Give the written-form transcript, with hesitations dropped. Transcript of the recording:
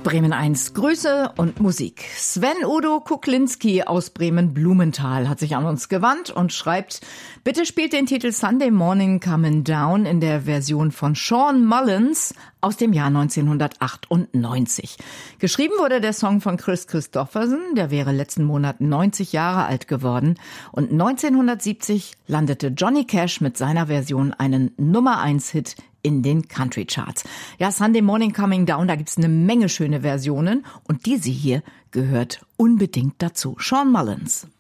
Bremen 1. Grüße und Musik. Sven Udo Kuklinski aus Bremen-Blumenthal hat sich an uns gewandt und schreibt, bitte spielt den Titel Sunday Morning Comin' Down in der Version von Sean Mullins aus dem Jahr 1998. Geschrieben wurde der Song von Chris Christopherson, der wäre letzten Monat 90 Jahre alt geworden. Und 1970 landete Johnny Cash mit seiner Version einen Nummer-1-Hit in den Country-Charts. Ja, Sunday Morning Coming Down, da gibt's eine Menge schöne Versionen und diese hier gehört unbedingt dazu. Sean Mullins.